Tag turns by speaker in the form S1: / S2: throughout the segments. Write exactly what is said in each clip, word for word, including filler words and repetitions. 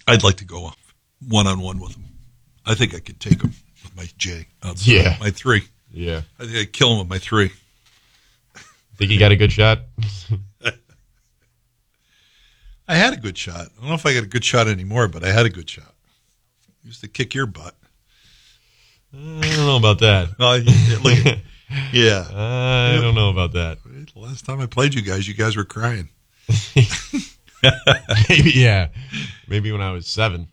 S1: I'd like to go one-on-one with him. I think I could take him with my J. Outside.
S2: Yeah.
S1: My three.
S2: Yeah.
S1: I think I'd kill him with my three.
S2: Think you got a good shot?
S1: I had a good shot. I don't know if I got a good shot anymore, but I had a good shot. I used to kick your butt.
S2: I don't know about that.
S1: Oh, yeah, look at- yeah.
S2: I don't know about that.
S1: The last time I played you guys, you guys were crying.
S2: Maybe, yeah. Maybe when I was seven.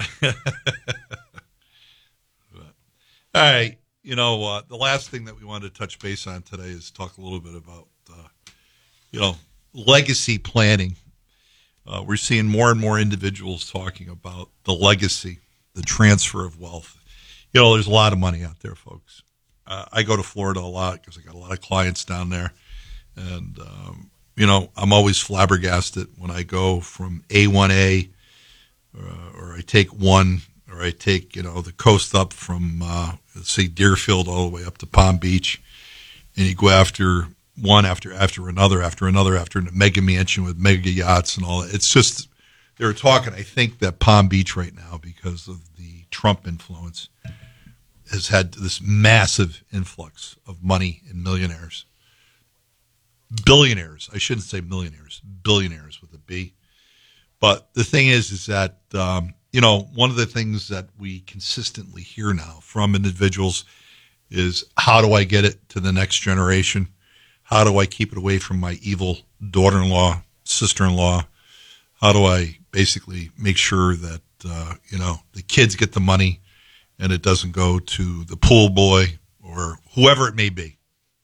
S1: All right. You know, uh, the last thing that we wanted to touch base on today is talk a little bit about, uh, you know, legacy planning. Uh, we're seeing more and more individuals talking about the legacy, the transfer of wealth. You know, there's a lot of money out there, folks. Uh, I go to Florida a lot because I got a lot of clients down there. And, um, you know, I'm always flabbergasted when I go from A one A uh, or I take one or I take, you know, the coast up from, uh, say, Deerfield all the way up to Palm Beach. And you go after one after after another after another after a mega mansion with mega yachts and all that. It's just, they were talking, I think that Palm Beach right now, because of the Trump influence, has had this massive influx of money and millionaires. Billionaires. I shouldn't say millionaires. Billionaires with a B. But the thing is, is that, um, you know, one of the things that we consistently hear now from individuals is, how do I get it to the next generation? How do I keep it away from my evil daughter-in-law, sister-in-law? How do I basically make sure that, uh, you know, the kids get the money and it doesn't go to the pool boy or whoever it may be?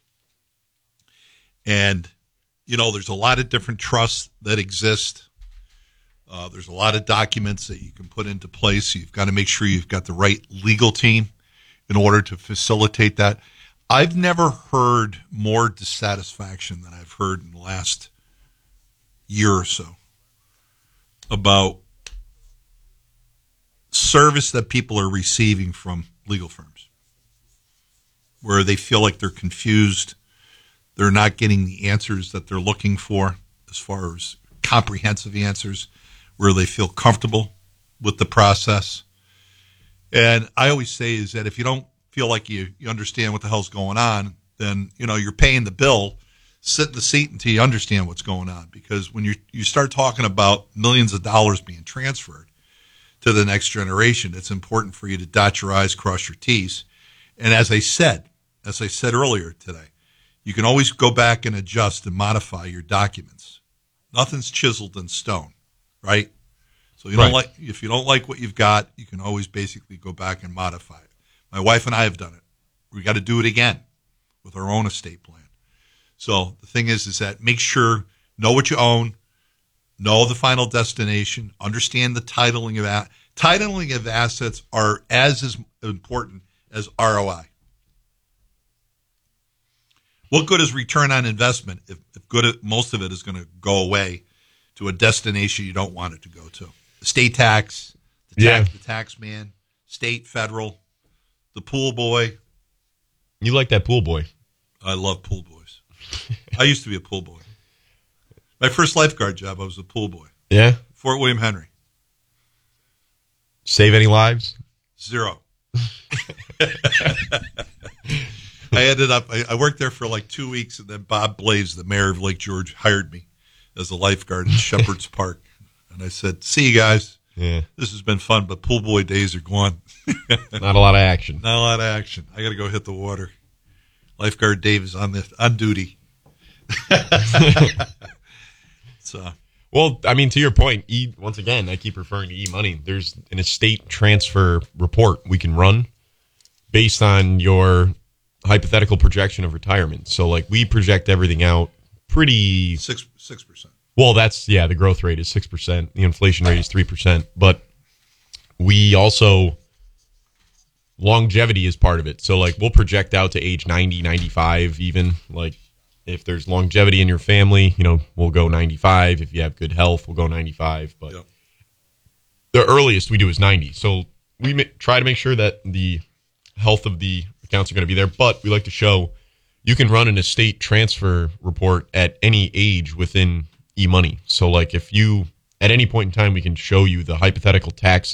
S1: And, you know, there's a lot of different trusts that exist. Uh, there's a lot of documents that you can put into place. You've got to make sure you've got the right legal team in order to facilitate that. I've never heard more dissatisfaction than I've heard in the last year or so about service that people are receiving from legal firms, where they feel like they're confused. They're not getting the answers that they're looking for as far as comprehensive answers, where they feel comfortable with the process. And I always say is that if you don't feel like you, you understand what the hell's going on, then, you know, you're paying the bill. Sit in the seat until you understand what's going on. Because when you you start talking about millions of dollars being transferred to the next generation, it's important for you to dot your I's, cross your T's. And as I said, as I said earlier today, you can always go back and adjust and modify your documents. Nothing's chiseled in stone, right? So you
S2: Right.
S1: don't like if you don't like what you've got, you can always basically go back and modify it. My wife and I have done it. We got to do it again with our own estate plan. So the thing is, is that make sure, know what you own, know the final destination, understand the titling of a- titling of assets are as as important as R O I. What good is return on investment if, if good most of it is going to go away to a destination you don't want it to go to? State tax, the tax,
S2: Yeah.
S1: the tax man, state, federal, the pool boy.
S2: You like that pool boy.
S1: I love pool boys. I used to be a pool boy. My first lifeguard job, I was a pool boy.
S2: Yeah?
S1: Fort William Henry.
S2: Save any lives?
S1: Zero. I ended up, I, I worked there for like two weeks, and then Bob Blaze, the mayor of Lake George, hired me as a lifeguard in Shepherd's Park. And I said, see you guys.
S2: Yeah.
S1: This has been fun, but pool boy days are gone.
S2: Not a lot of action.
S1: Not a lot of action. I got to go hit the water. Lifeguard Dave is on the on duty. So,
S2: Well, I mean, to your point, e, once again, I keep referring to e-money. There's an estate transfer report we can run based on your hypothetical projection of retirement. So, like, we project everything out pretty...
S1: six six percent.
S2: Well, that's, yeah, the growth rate is six percent. The inflation rate is three percent. But we also... longevity is part of it. So, like, we'll project out to age ninety, ninety-five even. Like, if there's longevity in your family, you know, we'll go ninety-five. If you have good health, we'll go ninety-five. But
S1: Yep.
S2: the earliest we do is ninety. So we ma- try to make sure that the health of the accounts are going to be there. But we like to show you can run an estate transfer report at any age within eMoney. So, like, if you, at any point in time, we can show you the hypothetical taxes